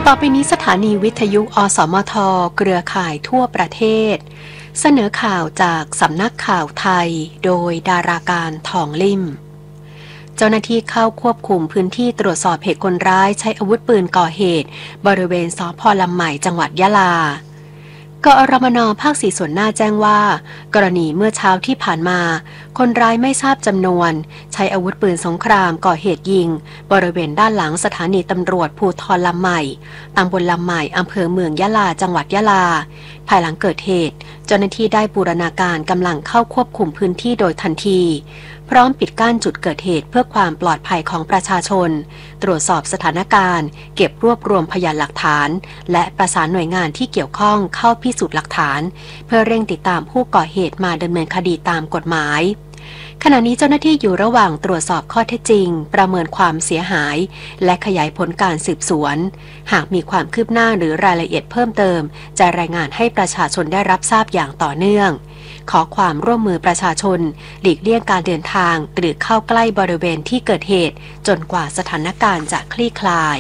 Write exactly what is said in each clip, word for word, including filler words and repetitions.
ต่อไปนี้สถานีวิทยุอสมทเครือข่ายทั่วประเทศเสนอข่าวจากสำนักข่าวไทยโดยดาราการทองลิ่มเจ้าหน้าที่เข้าควบคุมพื้นที่ตรวจสอบเหตุคนร้ายใช้อาวุธปืนก่อเหตุบริเวณสภ.ลำใหม่จังหวัดยะลากอรมน.ภาคสี่ส่วนหน้าแจ้งว่ากรณีเมื่อเช้าที่ผ่านมาคนร้ายไม่ทราบจำนวนใช้อาวุธปืนสงครามก่อเหตุยิงบริเวณด้านหลังสถานีตำรวจภูธรลำใหม่ตำบลลำใหม่อำเภอเมืองยะลาจังหวัดยะลาภายหลังเกิดเหตุเจ้าหน้าที่ได้บูรณาการกำลังเข้าควบคุมพื้นที่โดยทันทีพร้อมปิดกั้นจุดเกิดเหตุเพื่อความปลอดภัยของประชาชนตรวจสอบสถานการณ์เก็บรวบรวมพยานหลักฐานและประสานหน่วยงานที่เกี่ยวข้องเข้าพิสูจน์หลักฐานเพื่อเร่งติดตามผู้ก่อเหตุมาดำเนินคดีตามกฎหมายขณะนี้เจ้าหน้าที่อยู่ระหว่างตรวจสอบข้อเท็จจริงประเมินความเสียหายและขยายผลการสืบสวนหากมีความคืบหน้าหรือรายละเอียดเพิ่มเติมจะรายงานให้ประชาชนได้รับทราบอย่างต่อเนื่องขอความร่วมมือประชาชนหลีกเลี่ยงการเดินทางหรือเข้าใกล้บริเวณที่เกิดเหตุจนกว่าสถานการณ์จะคลี่คลาย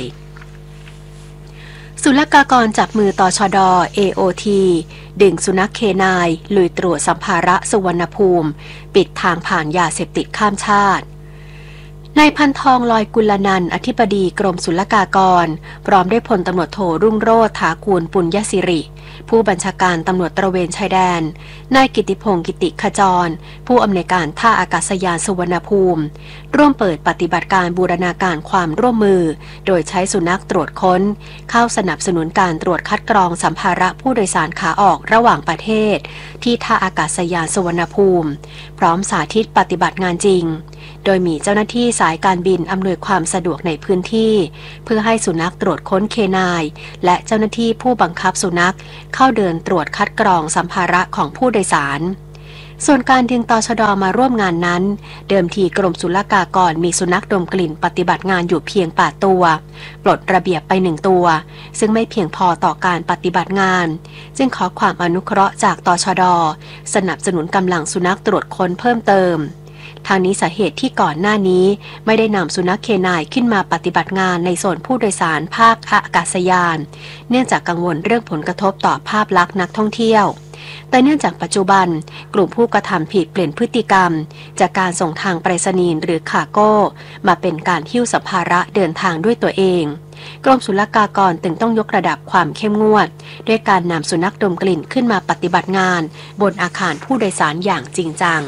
ศุลกากรจับมือตชด เอ โอ ที ดึงสุนัขเคนายลุยตรวจสัมภาระสุวรรณภูมิปิดทางผ่านยาเสพติดข้ามชาตินายพันทองลอยกุลนันท์อธิบดีกรมศุลกากรพร้อมด้วยพลตำรวจโทรุ่งโรจน์ถากูลปุญญสิริผู้บัญชาการตำรวจตระเวนชายแดนนายกิติพงศ์กิติขจรผู้อำนวยการท่าอากาศยานสุวรรณภูมิร่วมเปิดปฏิบัติการบูรณาการความร่วมมือโดยใช้สุนัขตรวจค้นเข้าสนับสนุนการตรวจคัดกรองสัมภาระผู้โดยสารขาออกระหว่างประเทศที่ท่าอากาศยานสุวรรณภูมิพร้อมสาธิตปฏิบัติงานจริงโดยมีเจ้าหน้าที่สายการบินอำนวยความสะดวกในพื้นที่เพื่อให้สุนัขตรวจค้นเคนายและเจ้าหน้าที่ผู้บังคับสุนัขเข้าเดินตรวจคัดกรองสัมภาระของผู้โดยสารส่วนการดึงตชด.มาร่วมงานนั้นเดิมทีกรมศุลกากรมีสุนัขดมกลิ่นปฏิบัติงานอยู่เพียงแปดตัวปลดระเบียบไปหนึ่งตัวซึ่งไม่เพียงพอต่อการปฏิบัติงานจึงขอความอนุเคราะห์จากตชด.สนับสนุนกำลังสุนัขตรวจค้นเพิ่มเติมทางนี้สาเหตุที่ก่อนหน้านี้ไม่ได้นำสุนัขเคนายขึ้นมาปฏิบัติงานในโซนผู้โดยสารภาคอากาศยานเนื่องจากกังวลเรื่องผลกระทบต่อภาพลักษณ์นักท่องเที่ยวแต่เนื่องจากปัจจุบันกลุ่มผู้กระทำผิดเปลี่ยนพฤติกรรมจากการส่งทางไปรษณีย์หรือคาร์โก้มาเป็นการหิ้วสัมภาระเดินทางด้วยตัวเองกรมศุลกากรจึงต้องยกระดับความเข้มงวดด้วยการนำสุนัขดมกลิ่นขึ้นมาปฏิบัติงานบนอาคารผู้โดยสารอย่างจริงจัง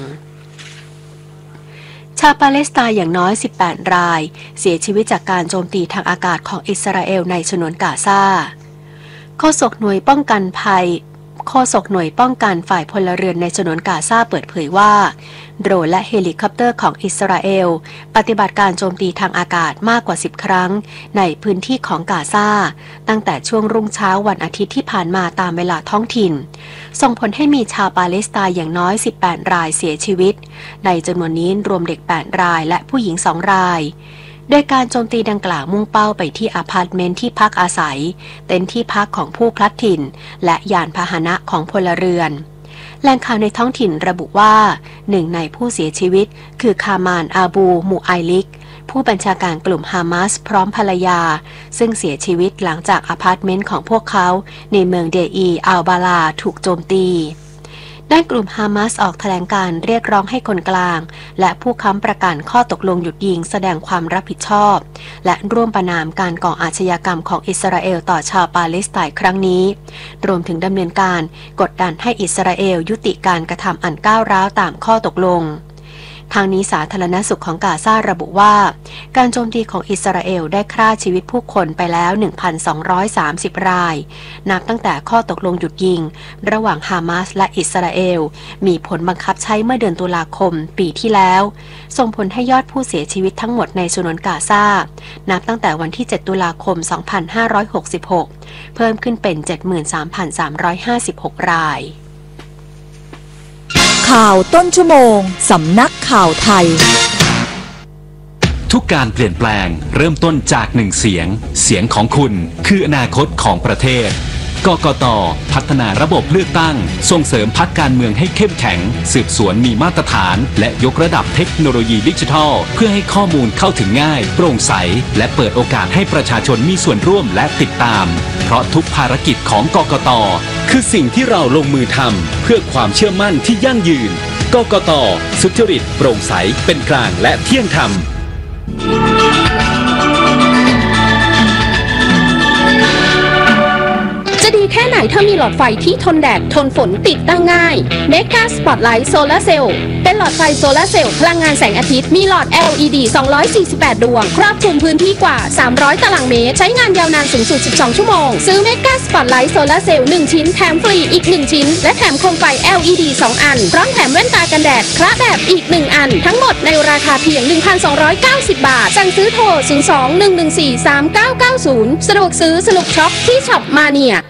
ชาวปาเลสไตน์อย่างน้อยสิบแปดรายเสียชีวิตจากการโจมตีทางอากาศของอิสราเอลในฉนวนกาซาโฆษกหน่วยป้องกันภัยโฆษกหน่วยป้องกันฝ่ายพลเรือนในฉนวนกาซาเปิดเผยว่าโดรนและเฮลิคอปเตอร์ของอิสราเอลปฏิบัติการโจมตีทางอากาศมากกว่าสิบครั้งในพื้นที่ของกาซาตั้งแต่ช่วงรุ่งเช้าวันอาทิตย์ที่ผ่านมาตามเวลาท้องถิ่นส่งผลให้มีชาวปาเลสไตน์อย่างน้อยสิบแปดรายเสียชีวิตในจำนวนนี้รวมเด็กแปดรายและผู้หญิงสองรายโดยการโจมตีดังกล่าวมุ่งเป้าไปที่อพาร์ตเมนต์ที่พักอาศัยเต็นท์ที่พักของผู้พลัดถิ่นและยานพาหนะของพลเรือนแหล่งข่าวในท้องถิ่นระบุว่าหนึ่งในผู้เสียชีวิตคือคามานอาบูมูไอลิกผู้บัญชาการกลุ่มฮามาสพร้อมภรรยาซึ่งเสียชีวิตหลังจากอพาร์ตเมนต์ของพวกเขาในเมืองเดอีอัลบาลาถูกโจมตีด้านกลุ่มฮามาสออกแถลงการเรียกร้องให้คนกลางและผู้ค้ำประกันข้อตกลงหยุดยิงแสดงความรับผิดชอบและร่วมประณามการก่ออาชญากรรมของอิสราเอลต่อชาวปาเลสไตน์ครั้งนี้รวมถึงดำเนินการกดดันให้อิสราเอลยุติการกระทำอันก้าวร้าวตามข้อตกลงทางนี้สาธารณสุขของกาซาระบุว่าการโจมตีของอิสราเอลได้ฆ่าชีวิตผู้คนไปแล้ว หนึ่งพันสองร้อยสามสิบ รายนับตั้งแต่ข้อตกลงหยุดยิงระหว่างฮามาสและอิสราเอลมีผลบังคับใช้เมื่อเดือนตุลาคมปีที่แล้วส่งผลให้ยอดผู้เสียชีวิตทั้งหมดในฉนวนกาซานับตั้งแต่วันที่เจ็ดตุลาคมสองพันห้าร้อยหกสิบหกเพิ่มขึ้นเป็น เจ็ดหมื่นสามพันสามร้อยห้าสิบหก รายข่าวต้นชั่วโมงสำนักข่าวไทยทุกการเปลี่ยนแปลงเริ่มต้นจากหนึ่งเสียงเสียงของคุณคืออนาคตของประเทศกกต.พัฒนาระบบเลือกตั้งส่งเสริมพรรคการเมืองให้เข้มแข็งสืบสวนมีมาตรฐานและยกระดับเทคโนโลยีดิจิทัลเพื่อให้ข้อมูลเข้าถึงง่ายโปร่งใสและเปิดโอกาสให้ประชาชนมีส่วนร่วมและติดตามเพราะทุกภารกิจของกกต.คือสิ่งที่เราลงมือทำเพื่อความเชื่อมั่นที่ยั่งยืนกกต.สุจริตโปร่งใสเป็นกลางและเที่ยงธรรมจะดีแค่ไหนถ้ามีหลอดไฟที่ทนแดดทนฝนติดตั้งง่าย Mega Spotlight Solar Cell เป็นหลอดไฟโซลาร์เซลล์พลังงานแสงอาทิตย์มีหลอด แอล อี ดี สองร้อยสี่สิบแปด ดวงครอบคลุมพื้นที่กว่าสามร้อยตารางเมตรใช้งานยาวนานสูงสุดสิบสองชั่วโมงซื้อ Mega Spotlight Solar Cell หนึ่งชิ้นแถมฟรีอีกหนึ่งชิ้นและแถมโคมไฟ แอล อี ดี สองอันพร้อมแถมแว่นตากันแดดคละแบบอีกหนึ่งอันทั้งหมดในราคาเพียง หนึ่งพันสองร้อยเก้าสิบ บาทสั่งซื้อโทรศูนย์ สอง หนึ่ง หนึ่ง สี่ สาม เก้า เก้า ศูนย์สะดวกซื้อสนุกช็อปที่ช็อปมาเนีย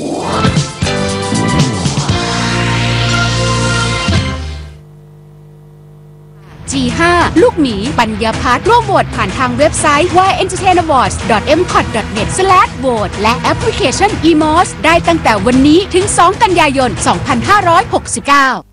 จี ห้า ลูกหมีปัญญาพัฒน์ร่วมโหวตผ่านทางเว็บไซต์ วาย เอ็นเตอร์เทน อวอร์ดส์ ดอท เอ็ม คอท ดอท เน็ต สแลช โหวต และแอปพลิเคชัน อี มอส ได้ตั้งแต่วันนี้ถึง สอง กันยายน สองพันห้าร้อยหกสิบเก้า